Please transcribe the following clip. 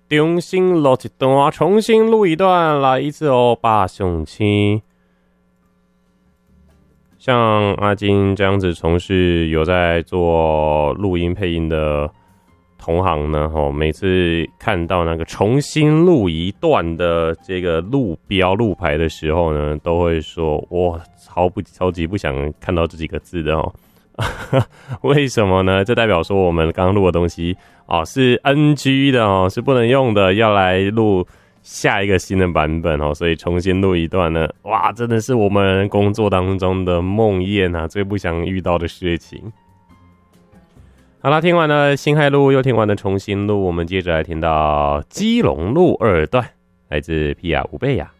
重新录一段，重新录一段，来一次哦，8上7。像阿金这样子从事有在做录音配音的同行呢，每次看到那个重新录一段的这个路标路牌的时候呢，都会说哇，超级不想看到这几个字的哦。为什么呢？这代表说我们刚刚录的东西是 NG 的哦，是不能用的，要来录下一个新的版本哦，所以重新录一段呢，哇，真的是我们工作当中的梦魇啊，最不想遇到的事情。好啦，听完了辛亥路，又听完了重新录，我们接着来听到基隆路2段，来自皮亚吴贝亚。